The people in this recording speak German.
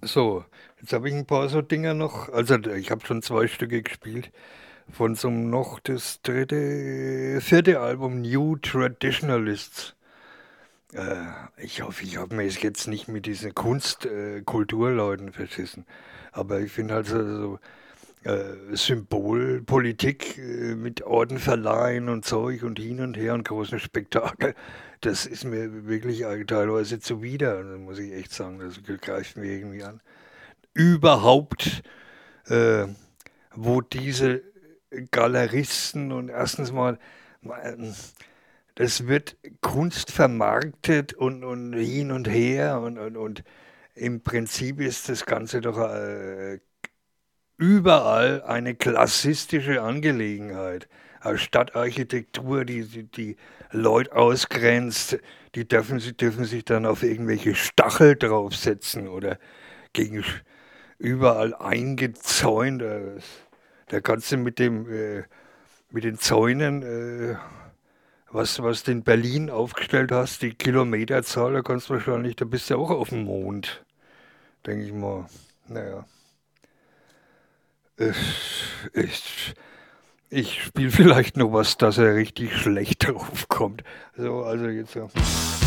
So, jetzt habe ich ein paar so Dinger noch. Also ich habe schon zwei Stücke gespielt. Von so einem noch das vierte Album New Traditionalists. Äh, ich hoffe, ich habe mir jetzt nicht mit diesen Kulturleuten verschissen. Aber ich finde halt Symbolpolitik mit Orden verleihen und Zeug und hin und her und großen Spektakel, das ist mir wirklich teilweise zuwider. Also muss ich echt sagen, das greift mir irgendwie an. Überhaupt, äh, wo diese Galeristen und erstens mal, das wird Kunst vermarktet und hin und her und im Prinzip ist das Ganze doch überall eine klassistische Angelegenheit. Eine Stadtarchitektur, die Leute ausgrenzt, dürfen sich dann auf irgendwelche Stachel draufsetzen oder gegen überall eingezäunt. Da kannst du mit den Zäunen, was du in Berlin aufgestellt hast, die Kilometerzahl, da kannst du wahrscheinlich, da bist du auch auf dem Mond, denke ich mal. Naja, ich, ich spiele vielleicht noch was, dass er richtig schlecht drauf kommt. So, also jetzt ja.